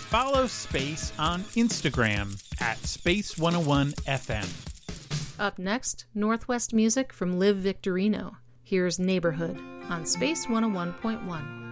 follow Space on Instagram at Space101FM. Up next, Northwest music from Liv Victorino. Here's Neighborhood on Space 101.1.